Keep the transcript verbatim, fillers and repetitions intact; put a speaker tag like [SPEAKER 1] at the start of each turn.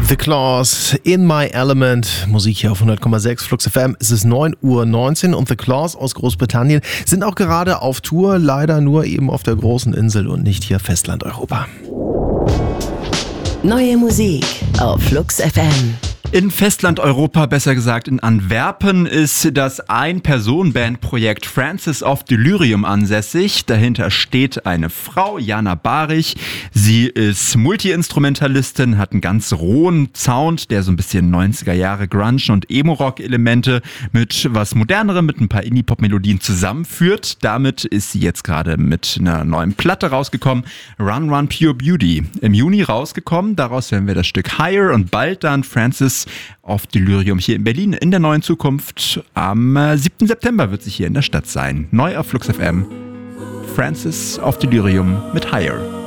[SPEAKER 1] The Claws, In My Element, Musik hier auf hundert Komma sechs Flux F M. Es ist neun Uhr neunzehn und The Claws aus Großbritannien sind auch gerade auf Tour, leider nur eben auf der großen Insel und nicht hier Festland-Europa.
[SPEAKER 2] Neue Musik auf Flux F M.
[SPEAKER 3] In Festland-Europa, besser gesagt in Antwerpen, ist das Ein-Personen-Band-Projekt Francis of Delirium ansässig. Dahinter steht eine Frau, Jana Barich. Sie ist Multi-Instrumentalistin, hat einen ganz rohen Sound, der so ein bisschen neunziger Jahre Grunge und Emo-Rock-Elemente mit was Modernerem, mit ein paar Indie-Pop-Melodien zusammenführt. Damit ist sie jetzt gerade mit einer neuen Platte rausgekommen, Run Run Pure Beauty. Im Juni rausgekommen, daraus hören wir das Stück Higher und bald dann Francis of Delirium hier in Berlin in der neuen Zukunft. Am siebten September wird sie hier in der Stadt sein. Neu auf Flux F M. Francis of Delirium mit Higher.